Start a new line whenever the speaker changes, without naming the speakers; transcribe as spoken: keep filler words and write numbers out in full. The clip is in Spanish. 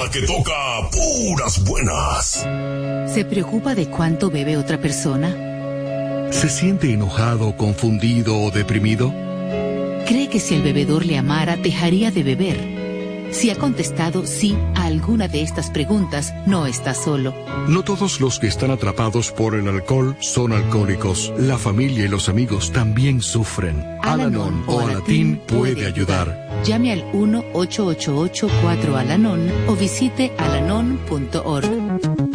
la que toca puras buenas.
¿Se preocupa de cuánto bebe otra persona?
¿Se siente enojado, confundido o deprimido?
¿Cree que si el bebedor le amara, dejaría de beber? Si ha contestado sí a alguna de estas preguntas, no está solo.
No todos los que están atrapados por el alcohol son alcohólicos. La familia y los amigos también sufren. Al-Anon o Alatín puede ayudar.
Llame al uno ocho ocho ocho cuatro Al-Anon o visite alanon punto org.